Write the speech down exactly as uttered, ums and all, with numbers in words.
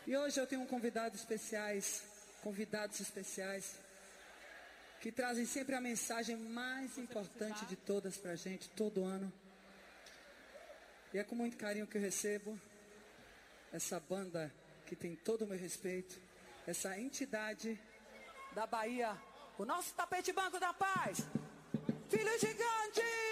E hoje eu tenho um convidado especiais, convidados especiais, que trazem sempre a mensagem mais importante de todas pra gente, todo ano. E é com muito carinho que eu recebo essa banda que tem todo o meu respeito, essa entidade da Bahia, o nosso Tapete Branco da Paz, Filho Gigante!